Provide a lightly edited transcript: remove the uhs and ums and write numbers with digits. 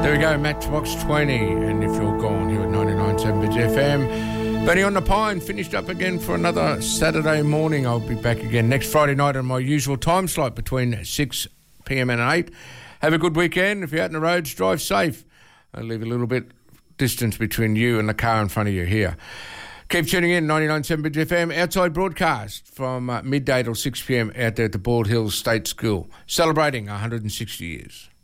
There we go, Matchbox 20, and If You're Gone here at 99.7 Bridge FM. Benny on the Pine, finished up again for another Saturday morning. I'll be back again next Friday night on my usual time slot between 6pm and 8. Have a good weekend. If you're out on the roads, drive safe. I'll leave a little bit distance between you and the car in front of you here. Keep tuning in, 99.7 Bridge FM, outside broadcast from midday till 6pm out there at the Bald Hills State School, celebrating 160 years.